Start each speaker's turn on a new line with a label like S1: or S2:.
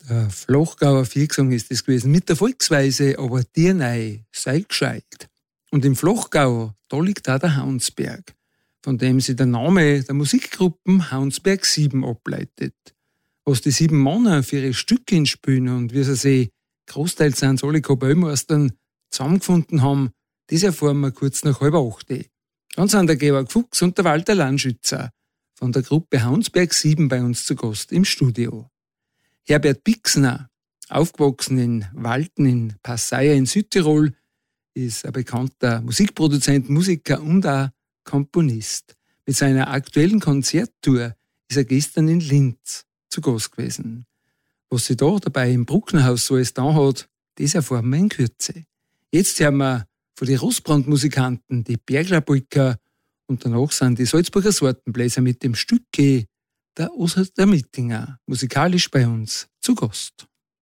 S1: Der Flachgauer Viergesang ist das gewesen. Mit der Volksweise, aber dir nei, sei gescheit. Und im Flachgau, da liegt auch der Haunsberg, von dem sich der Name der Musikgruppen Haunsberg 7 ableitet. Was die 7 Männer für ihre Stücke spielen und wie sie sich, großteils sind es alle Kapellmeistern, zusammengefunden haben, das erfahren wir kurz nach 7:30. Dann sind der Georg Fuchs und der Walter Landschützer von der Gruppe Haunsberg 7 bei uns zu Gast im Studio. Herbert Bixner, aufgewachsen in Walten in Passaia in Südtirol, ist ein bekannter Musikproduzent, Musiker und auch Komponist. Mit seiner aktuellen Konzerttour ist er gestern in Linz zu Gast gewesen. Was sie da dabei im Brucknerhaus so alles da hat, das erfahren wir in Kürze. Jetzt hören wir von den Rostbrand-Musikanten die Bergler-Polka und danach sind die Salzburger Sortenbläser mit dem Stück der Oster Mittinger musikalisch bei uns zu Gast.